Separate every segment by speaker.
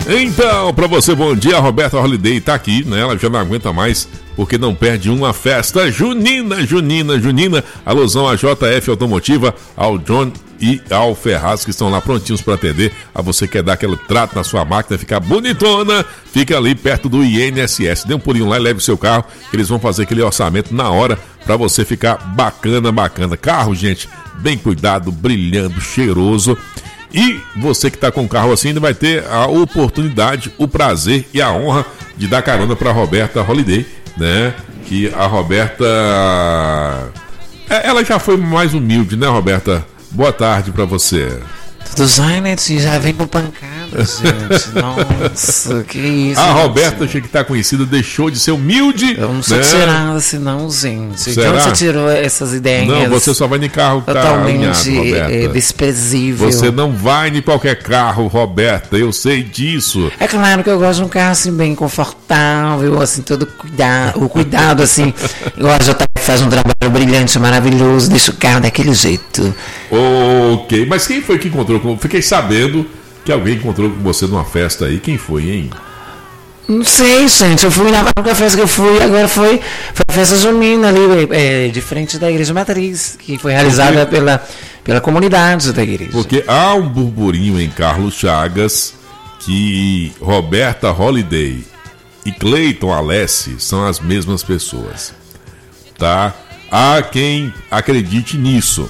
Speaker 1: Então, pra você, bom dia. A Roberta Holiday tá aqui, né? Ela já não aguenta mais porque não perde uma festa junina. Alusão à JF Automotiva, ao John e ao Ferraz, que estão lá prontinhos para atender. A você quer dar aquele trato na sua máquina, ficar bonitona, fica ali perto do INSS. Dê um pulinho lá e leve o seu carro, que eles vão fazer aquele orçamento na hora para você ficar bacana. Carro, gente, bem cuidado, brilhando, cheiroso. E você que está com o carro assim ainda vai ter a oportunidade, o prazer e a honra de dar carona para a Roberta Holiday, né? Que a Roberta, ela já foi mais humilde, né, Roberta? Boa tarde para você.
Speaker 2: Tudo bem, né? Já vem com pancada, gente. Nossa, que isso.
Speaker 1: A Roberta, achei que tá conhecida, deixou de ser humilde.
Speaker 2: Eu não sou tirada assim, não, gente.
Speaker 1: Será?
Speaker 2: De onde você tirou essas ideias?
Speaker 1: Não, você só vai em carro que tá alinhado, Roberta.
Speaker 2: Desprezível.
Speaker 1: Você não vai em qualquer carro, Roberta. Eu sei disso.
Speaker 2: É claro que eu gosto de um carro assim, bem confortável, assim, todo cuidado. O cuidado, assim. Igual a JF faz um trabalho brilhante, maravilhoso, deixa o carro daquele jeito.
Speaker 1: Ok, mas quem foi que encontrou com... Fiquei sabendo que alguém encontrou com você numa festa aí. Quem foi, hein?
Speaker 2: Não sei, gente. Eu fui na única festa que eu fui, agora foi a festa junina ali, de frente da Igreja Matriz, que foi realizada pela comunidade da igreja.
Speaker 1: Porque há um burburinho em Carlos Chagas que Roberta Holiday e Cleiton Alessi são as mesmas pessoas, tá? Há quem acredite nisso.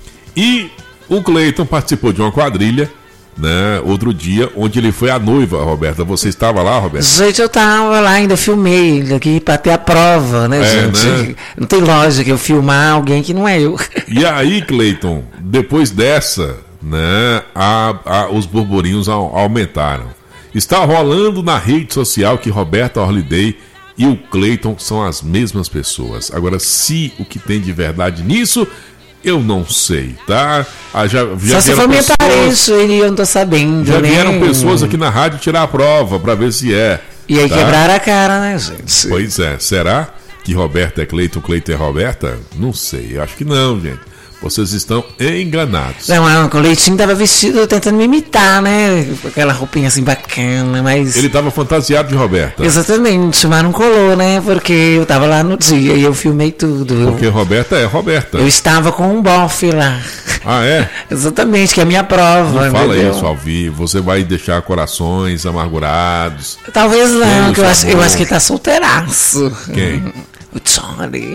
Speaker 1: E o Cleiton participou de uma quadrilha, né, outro dia, onde ele foi a noiva, Roberta. Você estava lá, Roberta?
Speaker 2: Gente, eu estava lá, ainda filmei aqui para ter a prova, né, gente? Né? Não tem lógica eu filmar alguém que não é eu.
Speaker 1: E aí, Cleiton, depois dessa, né, os burburinhos aumentaram. Está rolando na rede social que Roberta Holiday e o Cleiton são as mesmas pessoas. Agora, se o que tem de verdade nisso, eu não sei, tá?
Speaker 2: Só se for mentar isso, eu não tô sabendo.
Speaker 1: Já vieram pessoas aqui na rádio tirar a prova pra ver se é.
Speaker 2: E aí, tá? Quebraram a cara, né, gente?
Speaker 1: Pois é. Será que Roberta é Cleiton, Cleiton é Roberta? Não sei, eu acho que não, gente. Vocês estão enganados.
Speaker 2: Não, o Leitinho tava vestido tentando me imitar, né? Com aquela roupinha assim bacana, mas...
Speaker 1: Ele tava fantasiado de Roberta.
Speaker 2: Exatamente, mas não colou, né? Porque eu tava lá no dia e eu filmei tudo.
Speaker 1: Porque Roberta é Roberta.
Speaker 2: Eu estava com um bofe lá.
Speaker 1: Ah, é?
Speaker 2: Exatamente, que é a minha prova.
Speaker 1: Não fala isso ao vivo, você vai deixar corações amargurados.
Speaker 2: Talvez não, que eu acho que ele tá solteiraço.
Speaker 1: Quem?
Speaker 2: O Johnny.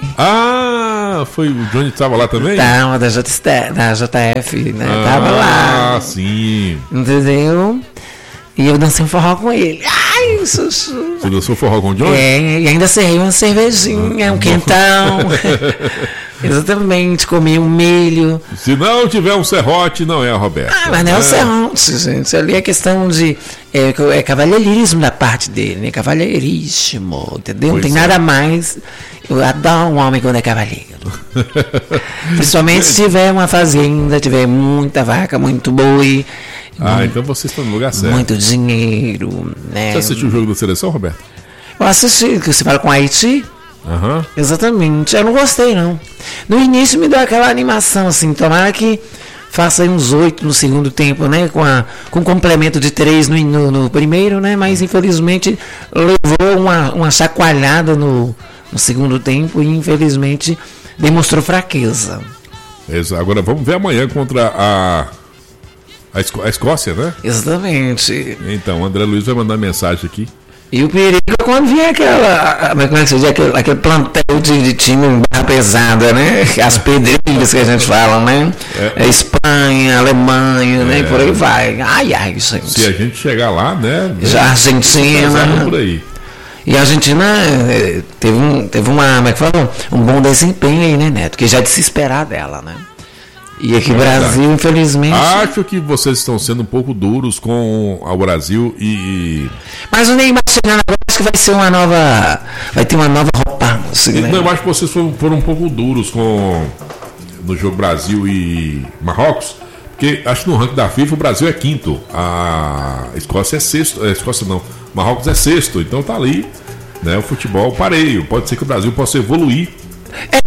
Speaker 1: Ah, foi o Johnny que estava lá também?
Speaker 2: Tá, da JF, né? Tava lá.
Speaker 1: Ah, sim.
Speaker 2: Entendeu? E eu dancei um forró com ele. Ai, Chuchu.
Speaker 1: Você dançou forró com o Johnny?
Speaker 2: É, e ainda serrei uma cervejinha, um quentão. Exatamente, comi um milho.
Speaker 1: Se não tiver um serrote, não é a Roberta.
Speaker 2: Ah, mas não é o serrote, gente. Ali é questão de... É cavalheirismo da parte dele, né? Cavalheiríssimo, entendeu? Pois não tem nada mais. Eu adoro um homem quando é cavalheiro. Principalmente se tiver uma fazenda, tiver muita vaca, muito boi.
Speaker 1: Então vocês estão no lugar certo.
Speaker 2: Muito dinheiro, né?
Speaker 1: Você assistiu o jogo da seleção, Roberto?
Speaker 2: Eu assisti, que você fala com a Haiti.
Speaker 1: Uhum.
Speaker 2: Exatamente, eu não gostei não. No início me deu aquela animação assim, tomara que faça aí uns 8 no segundo tempo, né? Com um complemento de 3 no primeiro, né? Mas infelizmente levou uma chacoalhada no segundo tempo e infelizmente demonstrou fraqueza.
Speaker 1: Agora vamos ver amanhã contra a Escócia, né?
Speaker 2: Exatamente.
Speaker 1: Então, o André Luiz vai mandar mensagem aqui.
Speaker 2: E o perigo é quando vier aquele plantel de time barra pesada, né? As pedrinhas que a gente fala, né? Espanha, Alemanha, né? Por aí vai. Ai, gente.
Speaker 1: Se a gente chegar lá, né?
Speaker 2: Já Argentina.
Speaker 1: Por aí.
Speaker 2: E a Argentina teve um bom desempenho aí, né, Neto? Que já é de se esperar dela, né? E aqui no Brasil, infelizmente...
Speaker 1: Acho que vocês estão sendo um pouco duros com o Brasil e...
Speaker 2: Mas o Neymar chegando agora, acho que vai ser uma nova... Vai ter uma nova roupa. Assim,
Speaker 1: né? Não, eu acho que vocês foram um pouco duros no jogo Brasil e Marrocos, porque acho que no ranking da FIFA o Brasil é quinto, a Escócia é sexto, Marrocos é sexto, então tá ali, né, o futebol pareio. Pode ser que o Brasil possa evoluir.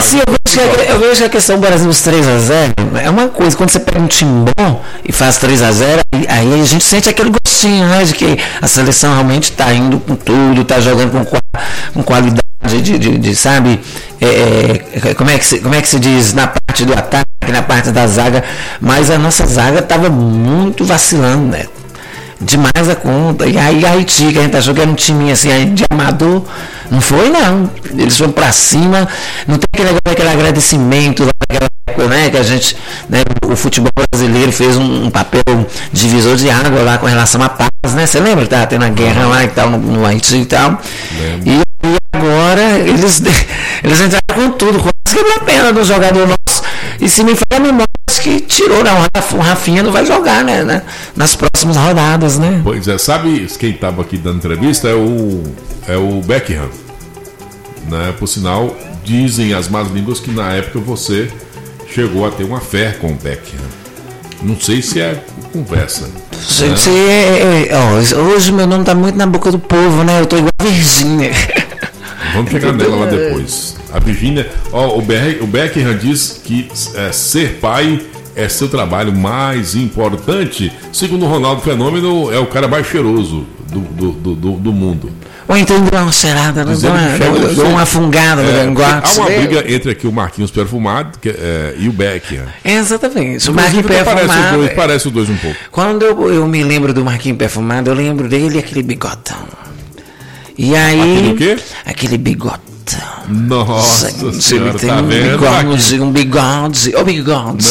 Speaker 2: assim, eu vejo a questão do Brasil dos 3-0 é uma coisa, quando você pega um time bom e faz 3-0, aí a gente sente aquele gostinho, né, de que a seleção realmente está indo com tudo, está jogando com qualidade de sabe, como é que se diz, na parte do ataque, na parte da zaga, mas a nossa zaga estava muito vacilando, né? Demais a conta. E aí a Haiti, que a gente tá jogando um time assim de amador, não foi não. Eles foram pra cima, não tem aquele agradecimento lá, né, que a gente, né, o futebol brasileiro fez um papel divisor de água lá com relação à paz, né? Você lembra que tava tendo a guerra lá e tal no Haiti e tal? E agora eles entraram com tudo, quase quebrou a pena do jogador nosso. E se me fala a memória, acho que tirou, não. O Rafinha não vai jogar, né? Nas próximas rodadas, né?
Speaker 1: Pois é, sabe quem estava aqui dando entrevista? É o Beckham. Né? Por sinal, dizem as más línguas que na época você chegou a ter uma fé com o Beckham. Não sei se é conversa.
Speaker 2: Gente, hoje meu nome tá muito na boca do povo, né? Eu tô igual a Virgínia.
Speaker 1: Vamos chegar nela lá depois. A Virgínia, o Beckham diz que ser pai é seu trabalho mais importante. Segundo o Ronaldo Fenômeno, é o cara mais cheiroso do mundo.
Speaker 2: Ou então deu uma cheirada, deu uma fungada no gangote.
Speaker 1: Há uma briga entre aqui o Marquinhos Perfumado e o Beckham.
Speaker 2: Exatamente. O Marquinhos Perfumado.
Speaker 1: Parece os dois um pouco.
Speaker 2: Quando eu me lembro do Marquinhos Perfumado, eu lembro dele aquele bigodão. E aí.
Speaker 1: Aquele o quê?
Speaker 2: Aquele bigodão.
Speaker 1: Nossa senhora, tá vendo?
Speaker 2: Um bigode. Ô, bigode.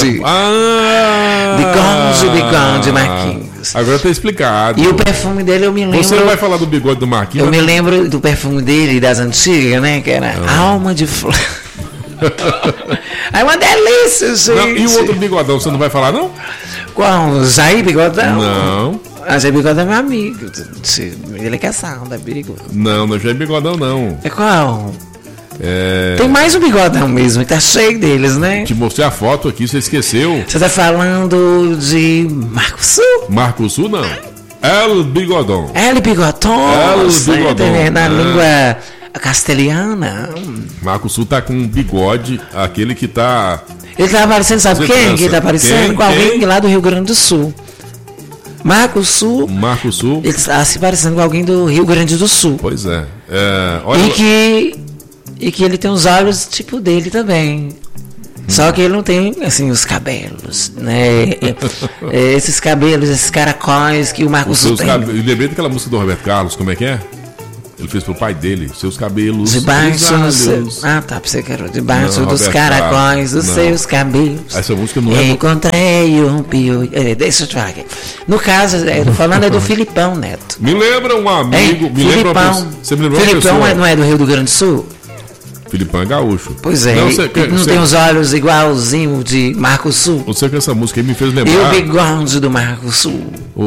Speaker 2: Bigode, Marquinhos.
Speaker 1: Agora tá explicado.
Speaker 2: E o perfume dele, eu me lembro.
Speaker 1: Você não vai falar do bigode do Marquinhos?
Speaker 2: Eu me lembro do perfume dele, das antigas, né? Que era Alma de Flor. É uma delícia, gente.
Speaker 1: Não, e o outro bigodão, você não vai falar, não?
Speaker 2: Qual? Jair Bigodão?
Speaker 1: Não.
Speaker 2: Jair Bigodão é meu amigo. Ele é casado, é Bigodão.
Speaker 1: Não é Jair Bigodão, não.
Speaker 2: É qual? Tem mais um Bigodão mesmo, que tá cheio deles, né?
Speaker 1: Te mostrei a foto aqui, você esqueceu.
Speaker 2: Você tá falando de Marcosul?
Speaker 1: Marcosul, não. El Bigodão.
Speaker 2: El Bigodão. Na língua castelhana.
Speaker 1: Marcosul tá com um bigode, aquele que tá...
Speaker 2: Ele tá aparecendo, sabe quem? Que ele tá aparecendo? Com alguém lá do Rio Grande do Sul. Marcosul. Ele está se parecendo com alguém do Rio Grande do Sul.
Speaker 1: Pois é. Olha...
Speaker 2: E que ele tem os olhos tipo dele também. Só que ele não tem, assim, os cabelos, né? Esses cabelos, esses caracóis que o Marcosul tem.
Speaker 1: Eu lembrei daquela música do Roberto Carlos, como é que é? Ele fez pro pai dele, seus cabelos.
Speaker 2: Debaixo tá, você quer debaixo dos caracóis dos seus cabelos.
Speaker 1: Essa música não é.
Speaker 2: Encontrei um pio. Deixa eu te falar aqui. No caso, eu tô falando do Filipão Neto.
Speaker 1: Me lembra um amigo.
Speaker 2: Você me lembrou Filipão não é do Rio do Grande do Sul?
Speaker 1: Filipão é gaúcho.
Speaker 2: Pois é, não tem os olhos igualzinho de Marcosul.
Speaker 1: Você com essa música aí me fez lembrar.
Speaker 2: E o bigode do Marcosul.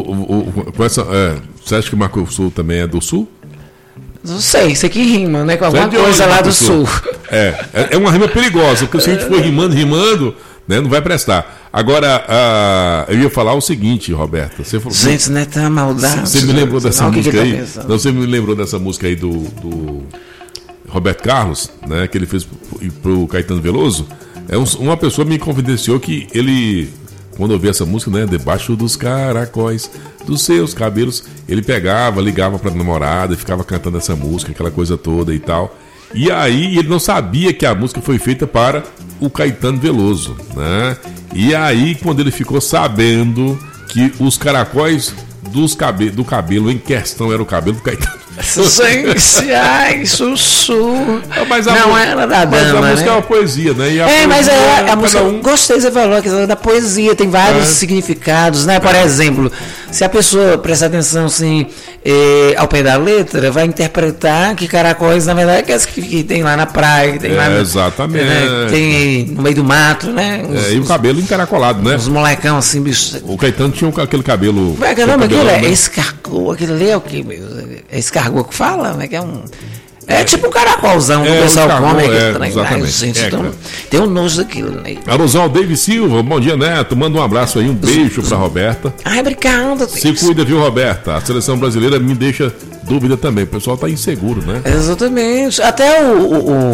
Speaker 1: Você acha que o Marcosul também é do Sul?
Speaker 2: Não sei, isso aqui rima, né? Com alguma coisa lá do sul.
Speaker 1: É uma rima perigosa, porque se a gente for rimando, né, não vai prestar. Agora, eu ia falar o seguinte, Roberta. Você falou,
Speaker 2: gente, não é tão maldade.
Speaker 1: Você me lembrou dessa música aí? Não, você me lembrou dessa música aí do Roberto Carlos, né? Que ele fez pro Caetano Veloso. Uma pessoa me confidenciou que ele, quando eu vi essa música, né? Debaixo dos caracóis dos seus cabelos, ele pegava, ligava pra namorada e ficava cantando essa música, aquela coisa toda e tal. E aí ele não sabia que a música foi feita para o Caetano Veloso, né? E aí quando ele ficou sabendo que os caracóis do cabelo em questão era o cabelo do Caetano.
Speaker 2: Gente, ai, Sussu.
Speaker 1: Mas
Speaker 2: não era da dama,
Speaker 1: a música, né? É uma poesia, né? E
Speaker 2: mas a música. Gostei, você falou que da poesia tem vários significados, né? Por exemplo, se a pessoa prestar atenção assim, ao pé da letra, vai interpretar que caracóis, na verdade, é aqueles que tem lá na praia, que tem lá no,
Speaker 1: exatamente.
Speaker 2: Né? Tem no meio do mato, né?
Speaker 1: E o cabelo encaracolado, né?
Speaker 2: Os molecão assim, bicho.
Speaker 1: O Caetano tinha aquele cabelo.
Speaker 2: Caramba, aquilo é escargot, aquilo ali é o que mesmo? É escargot que fala, né? Que é um. É tipo um caracolzão que o pessoal come.
Speaker 1: Exatamente.
Speaker 2: Gente, então, tem um nojo daquilo, né?
Speaker 1: Alusão, David Silva, bom dia, Neto. Manda um abraço aí, um beijo pra Roberta.
Speaker 2: Ai, obrigada.
Speaker 1: Se cuida, viu, Roberta? A seleção brasileira me deixa dúvida também. O pessoal tá inseguro, né?
Speaker 2: Exatamente. Até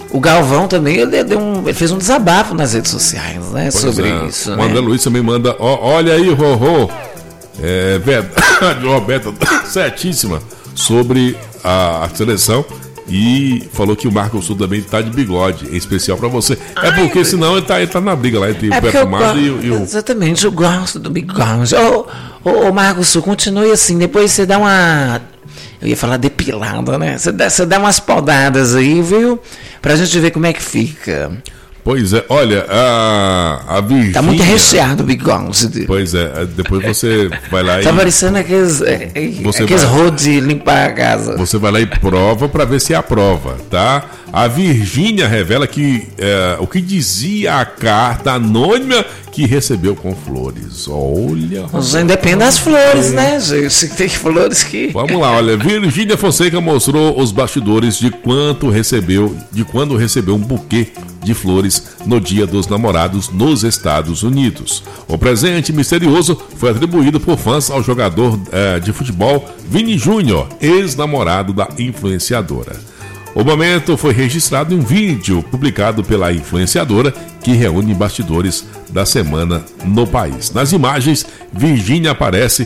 Speaker 2: O Galvão também, ele fez um desabafo nas redes sociais, né? Sobre isso.
Speaker 1: O André Luiz também manda, olha aí, Rorô. É verdade, Roberta, certíssima, sobre a seleção. E falou que o Marcos Sul também tá de bigode, em especial pra você. Porque senão ele tá na briga lá entre o Pé Fumado e o...
Speaker 2: Exatamente, eu gosto do bigode. Ô Marcos Sul, continue assim, depois você dá uma... Eu ia falar depilada, né? Você dá umas podadas aí, viu? Pra gente ver como é que fica.
Speaker 1: Pois é, olha, a Virgínia...
Speaker 2: Tá muito recheado o bigode.
Speaker 1: Pois é, depois você vai lá e...
Speaker 2: Tá parecendo aqueles rodos de limpar a casa.
Speaker 1: Você vai lá e prova pra ver se aprova, tá? A Virgínia revela que o que dizia a carta anônima que recebeu com flores. Olha...
Speaker 2: Depende das flores, né, gente? Tem flores que...
Speaker 1: Vamos lá, olha, Virgínia Fonseca mostrou os bastidores de quando recebeu um buquê de flores no Dia dos Namorados nos Estados Unidos. O presente misterioso foi atribuído por fãs ao jogador de futebol Vini Júnior, ex-namorado da influenciadora. O momento foi registrado em um vídeo publicado pela influenciadora que reúne bastidores da semana no país. Nas imagens, Virgínia aparece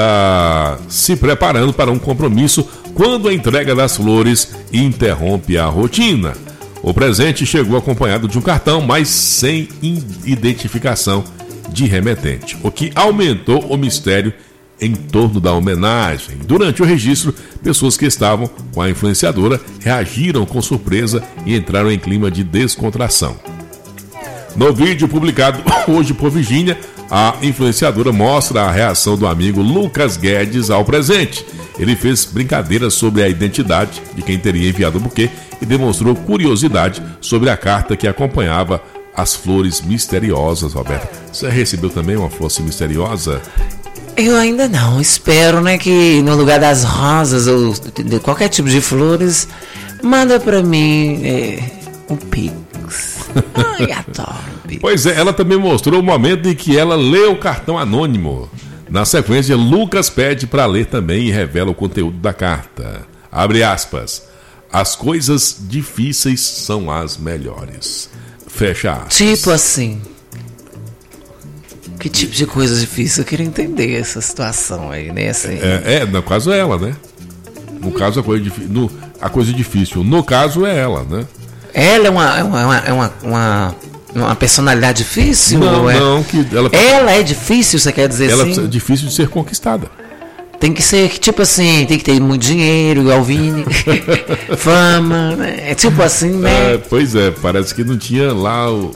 Speaker 1: se preparando para um compromisso quando a entrega das flores interrompe a rotina. O presente chegou acompanhado de um cartão, mas sem identificação de remetente, o que aumentou o mistério em torno da homenagem. Durante o registro, pessoas que estavam com a influenciadora reagiram com surpresa e entraram em clima de descontração. No vídeo publicado hoje por Virgínia, a influenciadora mostra a reação do amigo Lucas Guedes ao presente. Ele fez brincadeiras sobre a identidade de quem teria enviado o buquê e demonstrou curiosidade sobre a carta que acompanhava as flores misteriosas, Roberto. Você recebeu também uma flor misteriosa?
Speaker 2: Eu ainda não. Espero, né, que no lugar das rosas ou de qualquer tipo de flores, manda pra mim um pix. Ai, adoro.
Speaker 1: Pois é, ela também mostrou o momento em que ela lê o cartão anônimo. Na sequência, Lucas pede para ler também e revela o conteúdo da carta. Abre aspas. As coisas difíceis são as melhores. Fecha aspas.
Speaker 2: Tipo assim. Que tipo de coisa difícil? Eu queria entender essa situação aí, né? Assim.
Speaker 1: No caso é ela, né? No caso a coisa difícil. No caso é ela, né?
Speaker 2: Ela é uma personalidade difícil?
Speaker 1: Não, que
Speaker 2: ela é difícil, você quer dizer assim?
Speaker 1: Ela é difícil de ser conquistada.
Speaker 2: Tem que ser, tipo assim, tem que ter muito dinheiro, igual o Vini, fama, né? É tipo assim, né?
Speaker 1: Pois é, parece que não tinha lá o...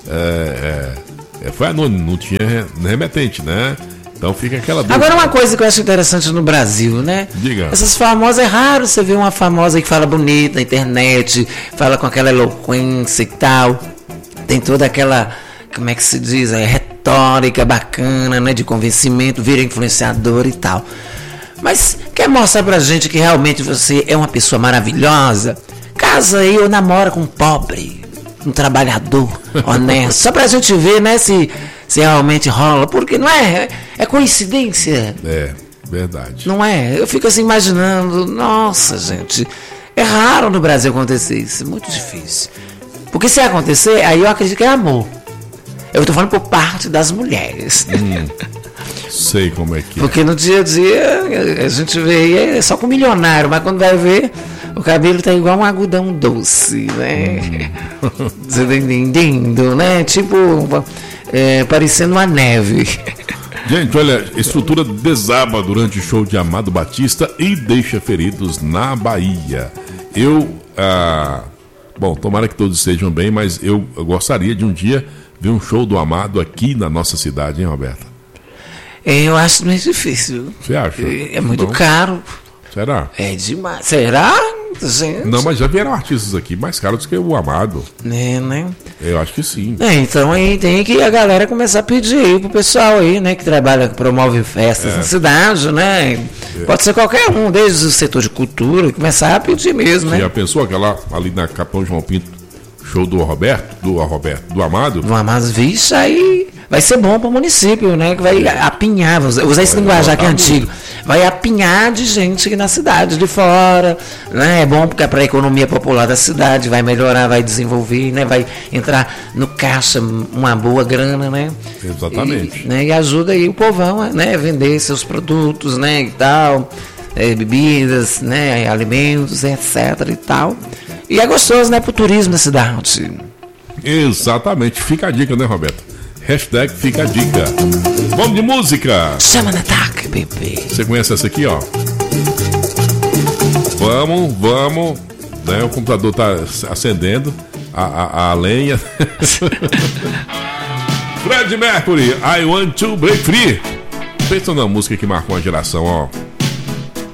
Speaker 1: foi anônimo, não tinha remetente, né? Então fica aquela dúvida.
Speaker 2: Agora uma coisa que eu acho interessante no Brasil, né?
Speaker 1: Diga.
Speaker 2: Essas famosas, é raro você ver uma famosa que fala bonito na internet, fala com aquela eloquência e tal. Tem toda aquela, como é que se diz, retórica bacana, né? De convencimento, vira influenciador e tal. Mas quer mostrar pra gente que realmente você é uma pessoa maravilhosa? Casa aí ou namora com um pobre, um trabalhador honesto. Só pra gente ver, né, se realmente rola. Porque não é coincidência.
Speaker 1: É, verdade.
Speaker 2: Não é? Eu fico assim imaginando, nossa, gente, é raro no Brasil acontecer isso, é muito difícil. Porque se acontecer, aí eu acredito que é amor. Eu tô falando por parte das mulheres.
Speaker 1: Sei como é que é.
Speaker 2: Porque no dia a dia a gente vê só com milionário, mas quando vai ver, o cabelo tá igual um algodão doce, né? Você tá entendendo, né? Tipo, parecendo uma neve.
Speaker 1: Gente, olha, estrutura desaba durante o show de Amado Batista e deixa feridos na Bahia. Bom, tomara que todos estejam bem, mas eu gostaria de um dia ver um show do Amado aqui na nossa cidade, hein, Roberta?
Speaker 2: Eu acho mais difícil.
Speaker 1: Você acha?
Speaker 2: É muito caro.
Speaker 1: Será?
Speaker 2: É demais. Será? Gente?
Speaker 1: Não, mas já vieram artistas aqui mais caros do que o Amado.
Speaker 2: Né?
Speaker 1: Eu acho que sim.
Speaker 2: Então aí tem que a galera começar a pedir aí pro pessoal aí, né, que trabalha, que promove festas na cidade, né? Pode ser qualquer um, desde o setor de cultura, começar a pedir mesmo, né?
Speaker 1: Já pensou aquela ali na Capão João Pinto, show do Amado?
Speaker 2: Do Amado, vixe, aí vai ser bom pro município, né? Que vai apinhar, vou usar esse linguajar que é antigo. vai apinhar de gente aqui na cidade, de fora, né? É bom porque para a economia popular da cidade vai melhorar, vai desenvolver, né? Vai entrar no caixa uma boa grana, né?
Speaker 1: Exatamente.
Speaker 2: E ajuda aí o povão a, né, vender seus produtos, né, e tal, bebidas, né, alimentos, etc e tal. E é gostoso, né, pro turismo da cidade.
Speaker 1: Exatamente, fica a dica, né, Roberto? Hashtag fica a dica. Vamos de música.
Speaker 2: Chama no ataque, bebê.
Speaker 1: Você conhece essa aqui, ó? Vamos, né? O computador tá acendendo a lenha. Fred Mercury, I Want to Break Free. Pensa numa música que marcou uma geração, ó.